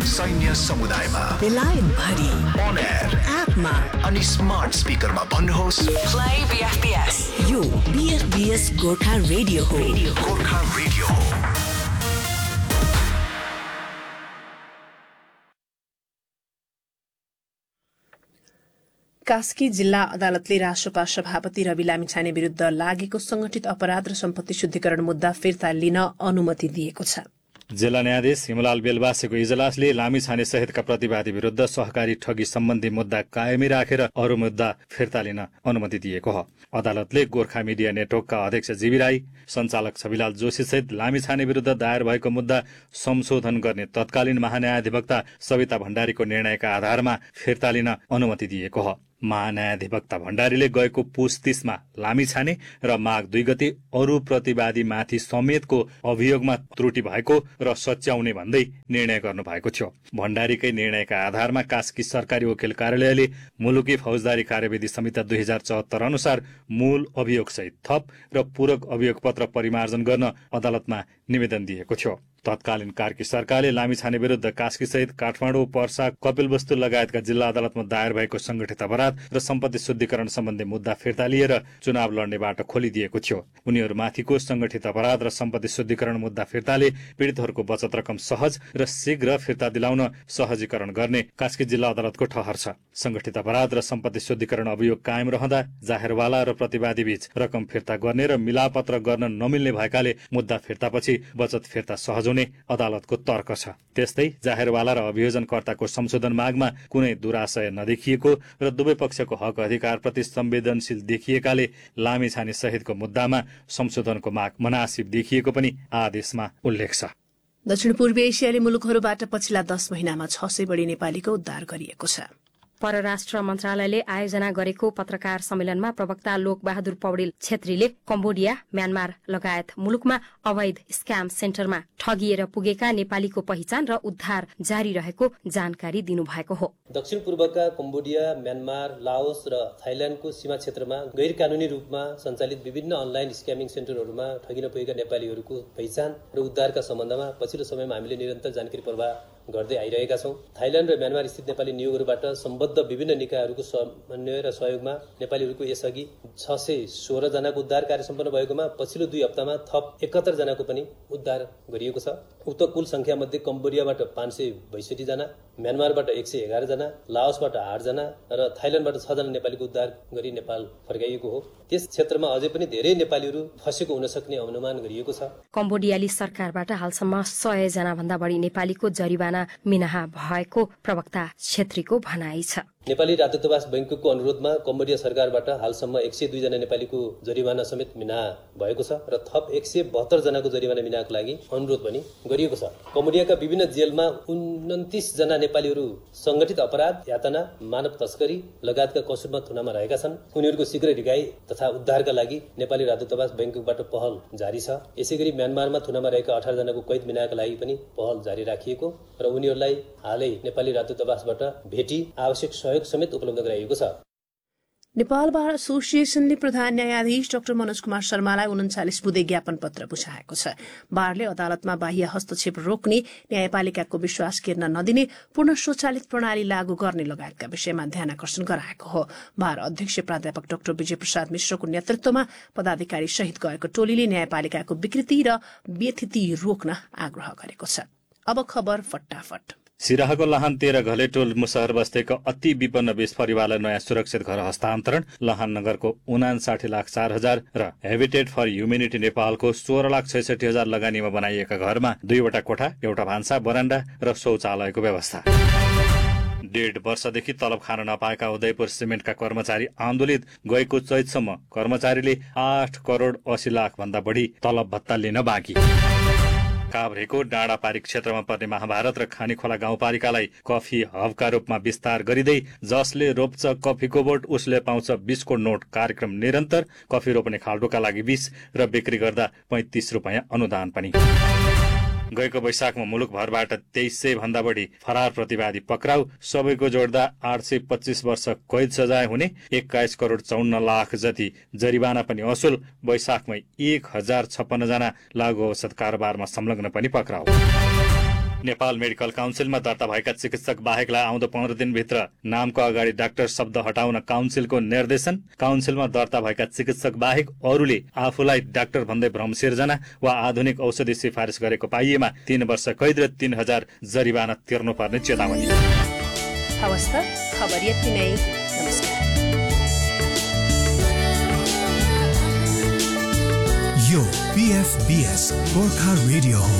सैन्य समुदायमा, बेलायत भरि, on air, एपमा अनि स्मार्ट स्पिकरमा भन्नुहोस् Play BFBS. यो BFBS गोर्खा रेडियो हो. गोर्खा रेडियो हो. कास्की जिल्ला अदालतले राष्ट्रपा सभापति रवि लामिछाने विरूद्ध लागेको संगठित अपराध र सम्पत्ति शुद्धिकरण मुद्दा फिर्ता लिन अनुमति दिएको छ। जिल्ला न्यायाधीश हिमलाल बेलबासेको इजलासले लामिछाने सहितका प्रतिवादी विरूद्ध सहकारी ठगी सम्बन्धी मुद्दा कायमी राखेर अरू मुद्दा फिर्ता लिन अनुमति दिएको हो। अदालतले गोर्खा मिडिया नेटवर्कका अध्यक्ष जीवी राई, सञ्चालक छविलाल जोशी सहित लामिछाने विरूद्ध दायर भएको मुद्दा संशोधन गर्ने तत्कालीन महान्यायाधिवक्ता सविता भण्डारीको निर्णयका आधारमा फिर्ता लिन अनुमति दिएको हो। महान्यायाधिवक्ता भण्डारीले गएको पुस 30 मा लामिछाने र माघ 2 गते अरू प्रतिवादी माथि समेतको अभियोगमा त्रुटि भएको र सच्याउने भन्दै निर्णय गर्नु भएको थियो। भण्डारीकै निर्णयका आधारमा कास्की सरकारी वकिल कार्यालयले मुलुकी फौजदारी कार्यविधि संहिता 2074 अनुसार मूल अभियोग सहित थप र पूरक अभियोग पत्र परिमार्जन गर्न अदालतमा निवेदन दिएको थियो। तत्कालीन कार्की सरकारले लामिछाने विरूद्ध कास्की सहित काठमाडौँ, पर्सा, कपिलवस्तु लगायतका जिल्ला अदालतमा दायर भएको संगठित अपराध र सम्पत्ति शुद्धिकरण सम्बन्धी मुद्दा फिर्ता लिएर चुनाव लड्ने बाटो खोलिदिएको थियो। उनीहरूमाथिको संगठित अपराध र सम्पत्ति शुद्धिकरण मुद्दा फिर्ताले पीडितहरूको बचत रकम सहज र शीघ्र फिर्ता दिलाउन सहजीकरण गर्ने कास्की जिल्ला अदालतको ठहर छ। संगठित अपराध र सम्पत्ति शुद्धिकरण अभियोग कायम रहँदा जाहेरवाला र प्रतिवादी बीच रकम फिर्ता गर्ने र मिलापत्र गर्न नमिल्ने भएकाले मुद्दा फिर्तापछि बचत फिर्ता सहज हुने अदालतको तर्क छ। त्यस्तै जाहेरवाला र अभियोजनकर्ताको संशोधन मागमा कुनै दुराशय नदेखिएको र दुवै पक्षको हक अधिकारप्रति संवेदनशील देखिएकाले लामिछाने सहितको मुद्दामा संशोधनको माग मनासिब देखिएको पनि आदेशमा उल्लेख छ। दक्षिण पूर्वी एसियाली मुलुकहरूबाट पछिल्ला 10 महिनामा 600 बढी नेपालीको उद्धार गरिएको छ। परराष्ट्र मन्त्रालयले आयोजना गरेको पत्रकार सम्मेलनमा प्रवक्ता लोकबहादुर पौडेल छेत्रीले कम्बोडिया, म्यानमार लगायत मुलुकमा अवैध स्क्याम सेन्टरमा ठगिएर पुगेका नेपालीको पहिचान र उद्धार जारी रहेको जानकारी दिनुभएको हो। दक्षिण पूर्वका कम्बोडिया, म्यानमार, लाओस र थाइल्याण्डको सीमा क्षेत्रमा गैर कानूनी रूपमा सञ्चालित विभिन्न अनलाइन स्क्यामिङ सेन्टरहरूमा ठगिन पुगेका नेपालीहरूको पहिचान र उद्धारका सम्बन्धमा पछिल्लो समयमा हामीले निरन्तर जानकारी प्रवाह गर्दै आइरहेका छौं। थाइल्याण्ड र म्यानमार स्थित नेपाली नियोगहरूबाट सम्बद्ध विभिन्न निकायहरूको समन्वय र सहयोगमा नेपालीहरूको यसअघि 616 जनाको उद्धार कार्य सम्पन्न भएकोमा पछिल्लो 2 हप्तामा थप 71 जनाको पनि उद्धार गरिएको छ। उक्त कुल संख्या मध्ये कम्बोडियाबाट 562 जना, म्यानमारबाट 111 जना, लाओसबाट 8 जना र थाइल्याण्डबाट 6 जना नेपालीको उद्धार गरी नेपाल फर्काइएको हो। त्यस क्षेत्रमा अझै पनि धेरै नेपालीहरू फसेको हुन सक्ने अनुमान गरिएको छ। कम्बोडियाली सरकारबाट हालसम्म 100 जना भन्दा बढी नेपालीको जरिवाना मिनाहा भएको प्रवक्ता छेत्रीको भनाइ छ। नेपाली राजदूतावास बैंकको अनुरोधमा कम्बोडिया सरकारबाट हालसम्म 102 जना नेपालीको जरिवाना समेत मिनाहा भएको छ र थप 172 जनाको जरिवाना मिनाहाको लागि अनुरोध पनि गरिएको छ। कम्बोडियाका विभिन्न जेलमा 29 जना नेपालीहरू संगठित अपराध, यातना, मानव तस्करी लगायतका कसुरमा थुनामा रहेका छन्। उनीहरूको शीघ्र रिहाई तथा उद्धारका लागि नेपाली राजदूतावास बैंकबाट पहल जारी छ। यसैगरी म्यानमारमा थुनामा रहेका 18 जनाको कैद मिनाहाका लागि पनि पहल जारी राखिएको र उनीहरूलाई हालै नेपाली राजदूतावासबाट भेटी आवश्यक सहयोग समेत उपलब्ध गराइएको छ। नेपाल बार एसोसिएसनले प्रधान न्यायाधीश डाक्टर मनोज कुमार शर्मालाई 39 बुँदे ज्ञापन पत्र बुझाएको छ। बारले अदालतमा बाह्य हस्तक्षेप रोक्ने, न्यायपालिकाको विश्वास केर्न नदिने, पूर्ण स्वचालित प्रणाली लागू गर्ने लगायतका विषयमा ध्यानाकर्षण गराएको हो। बार अध्यक्ष प्राध्यापक डाक्टर विजय प्रसाद मिश्रको नेतृत्वमा पदाधिकारी सहित गएको टोलीले न्यायपालिकाको विकृति र व्यथिति रोक्न आग्रह गरेको छ। अब खबर फटाफट। सिराहाको लाहान 13 घलेटोल मुसहर बस्तीको अति विपन्न 20 परिवारलाई नयाँ सुरक्षित घर हस्तान्तरण। लाहान नगरको 59,04,000 र हेबिटेट फर ह्युमेनिटी नेपालको 16,66,000 लगानीमा बनाइएका घरमा 2वटा कोठा, एउटा भान्सा, बरान्डा र शौचालयको व्यवस्था। 1.5 वर्षदेखि तलब खान नपाएका उदयपुर सिमेन्टका कर्मचारी आन्दोलित। गएको चैतसम्म कर्मचारीले 8 करोड 80 लाख भन्दा बढी तलब भत्ता लिन बाँकी। काभ्रेको डाँडापारी क्षेत्रमा पर्ने महाभारत र खानीखोला गाउँपालिकालाई कफी हबका रूपमा विस्तार गरिँदै जसले रोप्छ कफीको बोट उसले पाउँछ 20 को नोट कार्यक्रम निरन्तर। कफी रोप्ने खाल्डोका लागि 20 र बिक्री गर्दा 35 रुपैयाँ अनुदान पनि। गएको वैशाखमा मुलुकभरबाट 2300 भन्दा बढी फरार प्रतिवादी पक्राउ। सबैको जोड्दा 825 वर्ष कैद सजाय हुने, 21 करोड 54 लाख जति जरिवाना पनि असुल। वैशाखमै 1056 जना लागु औषध कारोबारमा संलग्न पनि पक्राउ। नेपाल मेडिकल काउन्सिलमा दर्ता भएका चिकित्सक बाहेकलाई आउँदो 15 दिनभित्र नामको अगाडि डाक्टर शब्द हटाउन काउन्सिलको निर्देशन। काउन्सिलमा दर्ता भएका चिकित्सक बाहेक अरूले आफूलाई डाक्टर भन्दै भ्रम सिर्जना वा आधुनिक औषधि सिफारिस गरेको पाइएमा 3 वर्ष कैद र 3000 जरिवाना तिर्नुपर्ने चेतावनी। हवस् त, खबर यति नै। नमस्कार। यो PFBS गोर्खा रेडियो हो।